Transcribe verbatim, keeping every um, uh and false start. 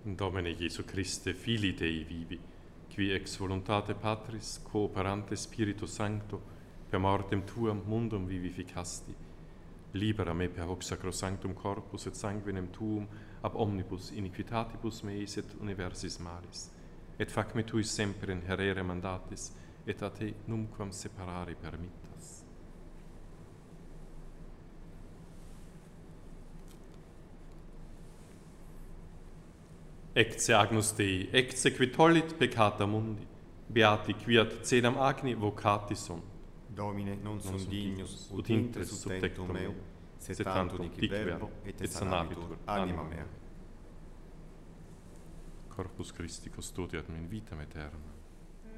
Domine Iesu Christe, Filii Dei vivi, qui ex voluntate Patris, quo operante Spiritu Sancto, per mortem Tuam mundum vivificasti, libera me per hoc sacrosanctum corpus et sanguinem Tuum ab omnibus iniquitatibus meis et universis malis, et fac me tuis semper in herere mandatis, et a te numquam separare permittas. Ecce Agnus Dei, ecce qui tollit peccata mundi, beati quiat cedam agni vocati sunt. Domine, non sum dignus, ut ut intres intres sub tectum meu, sed tantum dic verbo, et sanabitur anima mea. Corpus Christi custodiat me in vitam aeterna.